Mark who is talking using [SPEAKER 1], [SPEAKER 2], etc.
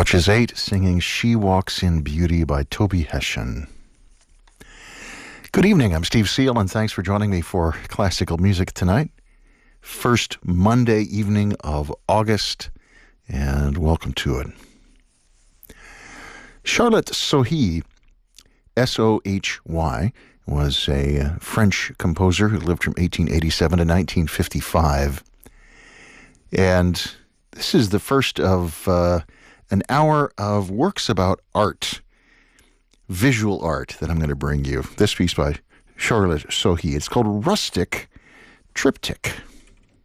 [SPEAKER 1] Watches 8, singing She Walks in Beauty by Toby Hession. Good evening, I'm Steve Seal, and thanks for joining me for classical music tonight. First Monday evening of August, and welcome to it. Charlotte Sohy, S-O-H-Y, was a French composer who lived from 1887 to 1955. And this is the first of an hour of works about art, visual art, that I'm going to bring you. This piece by Charlotte Sohy. It's called Rustic Triptych.